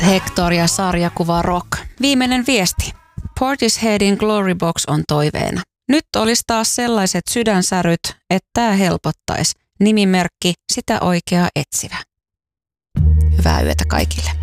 Hector ja sarjakuva Rock. Viimeinen viesti. Portisheadin Glory Box on toiveena. Nyt olisi taas sellaiset sydänsäryt, että tämä helpottaisi. Nimimerkki sitä oikeaa etsivä. Hyvää yötä kaikille.